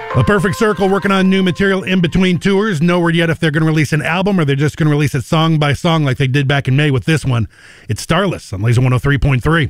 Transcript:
A Perfect Circle working on new material in between tours. No word yet if they're going to release an album or they're just going to release it song by song like they did back in May with this one. It's Starless on Laser 103.3.